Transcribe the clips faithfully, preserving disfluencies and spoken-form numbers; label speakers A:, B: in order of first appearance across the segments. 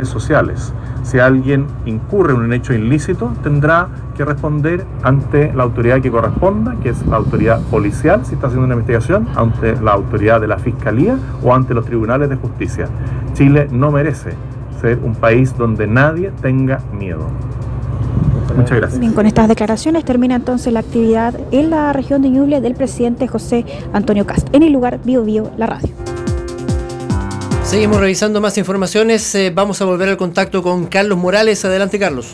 A: redes sociales. Si alguien incurre en un hecho ilícito, tendrá que responder ante la autoridad que corresponda, que es la autoridad policial, si está haciendo una investigación, ante la autoridad de la Fiscalía o ante los tribunales de justicia. Chile no merece ser un país donde nadie tenga miedo. Muchas gracias.
B: Bien, con estas declaraciones termina entonces la actividad en la región de Ñuble del presidente José Antonio Kast. En el lugar Bio Bio, la radio.
C: Seguimos revisando más informaciones. Eh, vamos a volver al contacto con Carlos Morales. Adelante, Carlos.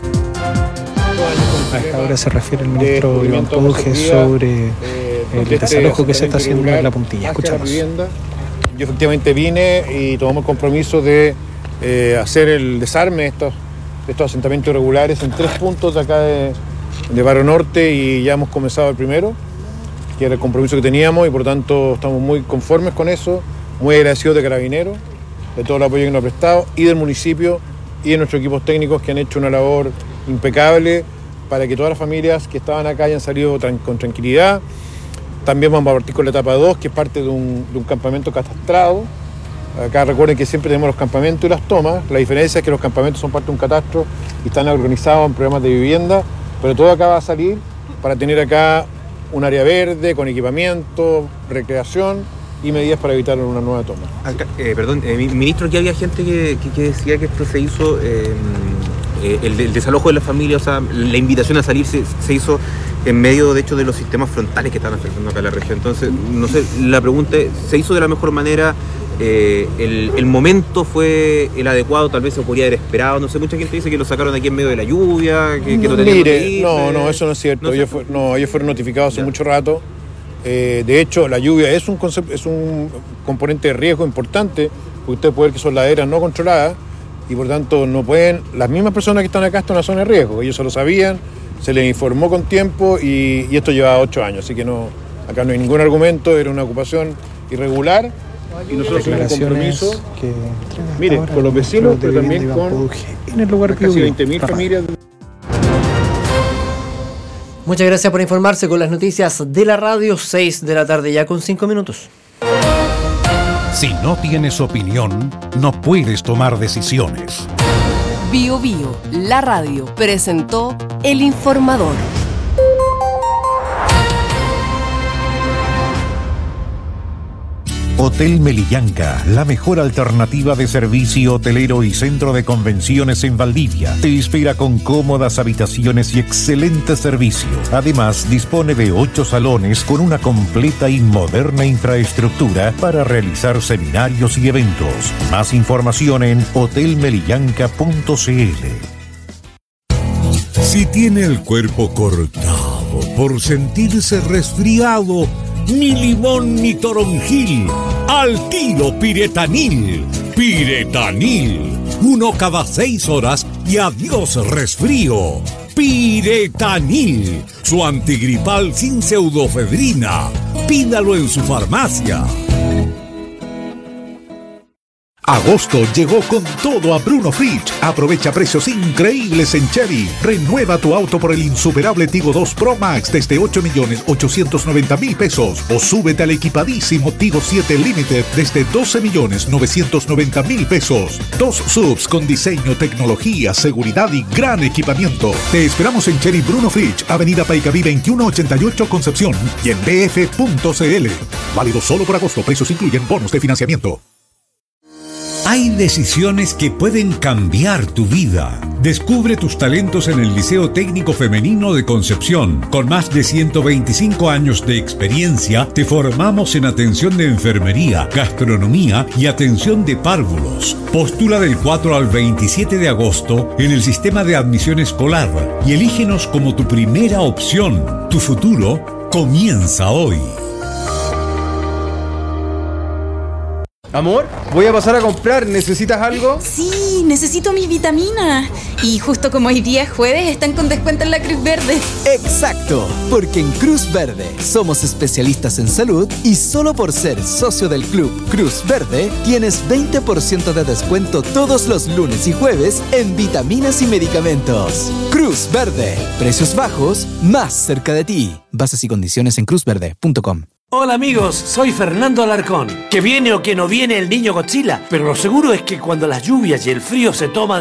D: A esta hora se refiere el ministro Iván Puje sobre el desalojo que se está haciendo en La Puntilla. Escuchamos.
E: Yo efectivamente vine y tomamos el compromiso de eh, hacer el desarme de estos, de estos asentamientos irregulares en tres puntos de acá de, de Barrio Norte, y ya hemos comenzado el primero, que era el compromiso que teníamos, y por tanto estamos muy conformes con eso, muy agradecidos de Carabineros, de todo el apoyo que nos ha prestado, y del municipio y de nuestros equipos técnicos, que han hecho una labor impecable para que todas las familias que estaban acá hayan salido tran- con tranquilidad. También vamos a partir con la etapa dos, que es parte de un, de un campamento catastrado. Acá recuerden que siempre tenemos los campamentos y las tomas. La diferencia es que los campamentos son parte de un catastro y están organizados en programas de vivienda, pero todo acá va a salir para tener acá un área verde, con equipamiento, recreación y medidas para evitar una nueva toma.
F: Acá, eh, perdón, eh, ministro, aquí había gente que, que, que decía que esto se hizo, eh, eh, el, el desalojo de la familia, o sea, la invitación a salir se, se hizo en medio, de hecho, de los sistemas frontales que están afectando acá a la región. Entonces, no sé, la pregunta es, ¿se hizo de la mejor manera? Eh, el, el momento fue el adecuado, tal vez se podría haber esperado, no sé, mucha gente dice que lo sacaron aquí en medio de la lluvia, que, que no tenían
E: Mire,
F: que ir,
E: no,
F: eh,
E: no, eso no es cierto,
F: no sé.
E: ellos, fue, no, ellos fueron notificados hace
F: Ya.
E: mucho rato. Eh, de hecho, la lluvia es un, concept, es un componente de riesgo importante, porque usted puede ver que son laderas no controladas, y por tanto no pueden, las mismas personas que están acá están en una zona de riesgo, ellos se lo sabían, se les informó con tiempo, y, y esto lleva ocho años, así que no, acá no hay ningún argumento, era una ocupación irregular, y nosotros tenemos un compromiso,
D: que
E: mire,
D: ahora
E: con los vecinos, pero
D: de
E: también
D: Iván
E: con
D: Puje en el lugar
E: las casi
D: Bio Bio,
E: veinte mil
D: la radio.
E: familias.
C: Muchas gracias por informarse con las noticias de la radio. seis de la tarde ya con cinco minutos.
G: Si no tienes opinión, no puedes tomar decisiones.
H: Bio Bio, la radio, presentó El Informador.
G: Hotel Melillanca, la mejor alternativa de servicio hotelero y centro de convenciones en Valdivia. Te espera con cómodas habitaciones y excelente servicio. Además, dispone de ocho salones con una completa y moderna infraestructura para realizar seminarios y eventos. Más información en hotel melillanca punto c l.
I: Si tiene el cuerpo cortado por sentirse resfriado, ni limón ni toronjil, al tiro Piretanil. Piretanil, uno cada seis horas y adiós resfrío. Piretanil, su antigripal sin pseudofedrina. Pídalo en su farmacia.
G: Agosto llegó con todo a Bruno Fritsch. Aprovecha precios increíbles en Chery. Renueva tu auto por el insuperable Tigo dos Pro Max desde ocho millones ochocientos noventa mil pesos. O súbete al equipadísimo Tigo siete Limited desde doce millones novecientos noventa mil pesos. Dos subs con diseño, tecnología, seguridad y gran equipamiento. Te esperamos en Chery Bruno Fritsch, Avenida Paicaví veintiuno ochenta y ocho Concepción, y en b f punto c l. Válido solo por agosto. Precios incluyen bonos de financiamiento.
I: Hay decisiones que pueden cambiar tu vida. Descubre tus talentos en el Liceo Técnico Femenino de Concepción. Con más de ciento veinticinco años de experiencia, te formamos en atención de enfermería, gastronomía y atención de párvulos. Postula del cuatro al veintisiete de agosto en el sistema de admisión escolar y elígenos como tu primera opción. Tu futuro comienza hoy.
J: Amor, voy a pasar a comprar. ¿Necesitas algo?
K: Sí, necesito mis vitaminas. Y justo como hoy día es jueves, están con descuento en la Cruz Verde.
L: Exacto, porque en Cruz Verde somos especialistas en salud y solo por ser socio del club Cruz Verde tienes veinte por ciento de descuento todos los lunes y jueves en vitaminas y medicamentos. Cruz Verde, precios bajos, más cerca de ti. Bases y condiciones en cruz verde punto com.
M: Hola amigos, soy Fernando Alarcón. Que viene o que no viene el niño Godzilla, pero lo seguro es que cuando las lluvias y el frío se toman